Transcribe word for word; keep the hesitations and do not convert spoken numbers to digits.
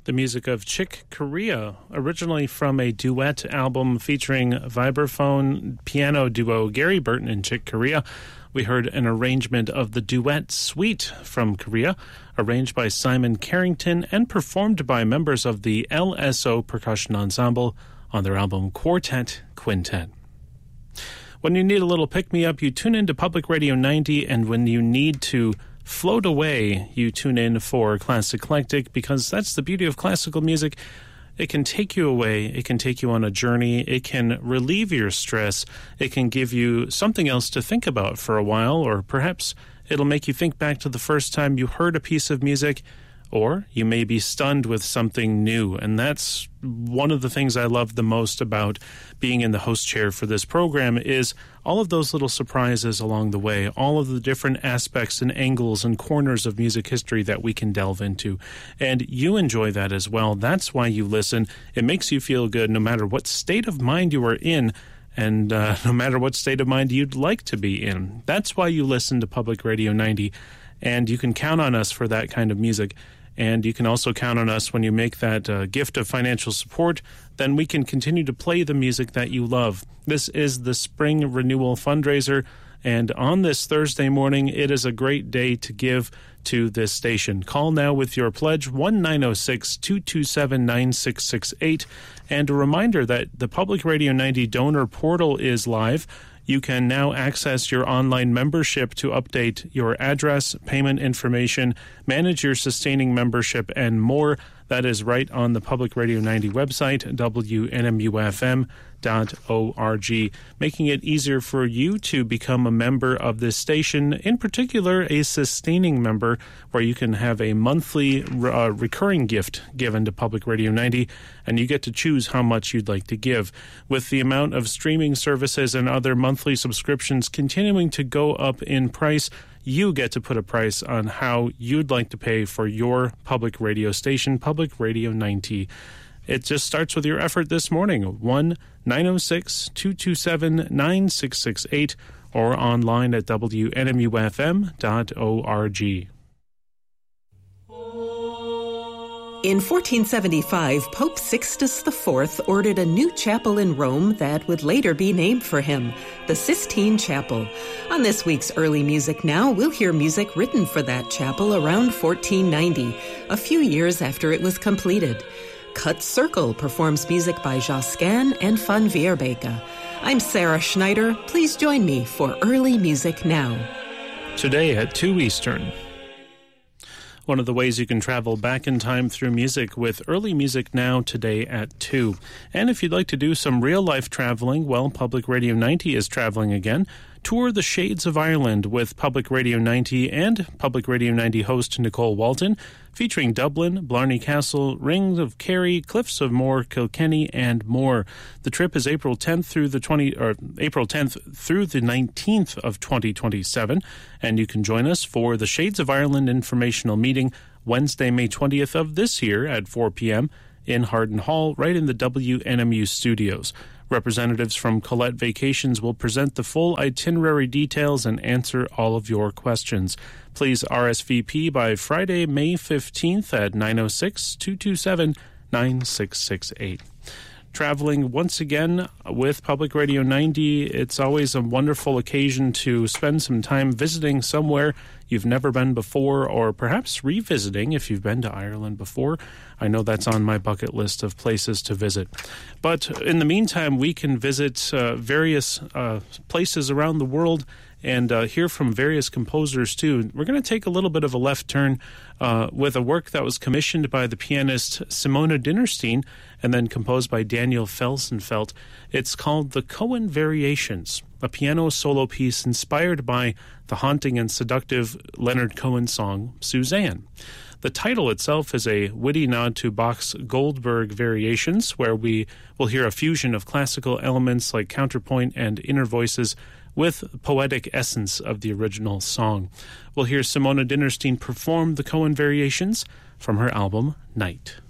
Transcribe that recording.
the music of Chick Corea, originally from a duet album featuring vibraphone piano duo Gary Burton and Chick Corea. We heard an arrangement of the duet Sweet from Korea, arranged by Simon Carrington and performed by members of the L S O Percussion Ensemble on their album Quartet Quintet. When you need a little pick-me-up, you tune into Public Radio ninety, and when you need to float away, you tune in for Classic Eclectic, because that's the beauty of classical music. It can take you away. It can take you on a journey. It can relieve your stress. It can give you something else to think about for a while, or perhaps it'll make you think back to the first time you heard a piece of music, or you may be stunned with something new. And that's one of the things I love the most about being in the host chair for this program, is all of those little surprises along the way, all of the different aspects and angles and corners of music history that we can delve into. And you enjoy that as well. That's why you listen. It makes you feel good no matter what state of mind you are in, and uh, no matter what state of mind you'd like to be in. That's why you listen to Public Radio ninety, and you can count on us for that kind of music. And you can also count on us when you make that uh, gift of financial support. Then we can continue to play the music that you love. This is the Spring Renewal Fundraiser, and on this Thursday morning, it is a great day to give to this station. Call now with your pledge, one nine zero six, two two seven, nine six six eight. And a reminder that the Public Radio ninety donor portal is live. You can now access your online membership to update your address, payment information, manage your sustaining membership, and more. That is right on the Public Radio ninety website, W N M U F M dot org, making it easier for you to become a member of this station, in particular a sustaining member, where you can have a monthly uh, recurring gift given to Public Radio ninety, and you get to choose how much you'd like to give. With the amount of streaming services and other monthly subscriptions continuing to go up in price, you get to put a price on how you'd like to pay for your public radio station, Public Radio ninety. It just starts with your effort this morning, one nine zero six, two two seven, nine six six eight, or online at W N M U F M dot org. In fourteen seventy-five, Pope Sixtus the Fourth ordered a new chapel in Rome that would later be named for him, the Sistine Chapel. On this week's Early Music Now, we'll hear music written for that chapel around fourteen ninety, a few years after it was completed. Cut Circle performs music by Josquin and Van Veerbeke. I'm Sarah Schneider. Please join me for Early Music Now. Today at two Eastern. One of the ways you can travel back in time through music with Early Music Now today at two. And if you'd like to do some real-life traveling, well, Public Radio ninety is traveling again. Tour the Shades of Ireland with Public Radio ninety and Public Radio ninety host Nicole Walton, featuring Dublin, Blarney Castle, Rings of Kerry, Cliffs of Moher, Kilkenny, and more. The trip is April tenth through the twenty or April tenth through the nineteenth of twenty twenty-seven, and you can join us for the Shades of Ireland informational meeting Wednesday, May twentieth of this year at four p.m. in Harden Hall, right in the W N M U studios. Representatives from Colette Vacations will present the full itinerary details and answer all of your questions. Please R S V P by Friday, May fifteenth at nine zero six, two two seven, nine six six eight. Traveling once again with Public Radio ninety, it's always a wonderful occasion to spend some time visiting somewhere you've never been before, or perhaps revisiting if you've been to Ireland before. I know that's on my bucket list of places to visit. But in the meantime, we can visit uh, various uh, places around the world and uh, hear from various composers too. We're going to take a little bit of a left turn uh, with a work that was commissioned by the pianist Simona Dinnerstein and then composed by Daniel Felsenfeld. It's called The Cohen Variations, a piano solo piece inspired by the haunting and seductive Leonard Cohen song, Suzanne. The title itself is a witty nod to Bach's Goldberg Variations, where we will hear a fusion of classical elements like counterpoint and inner voices with poetic essence of the original song. We'll hear Simona Dinnerstein perform the Cohen Variations from her album, Night.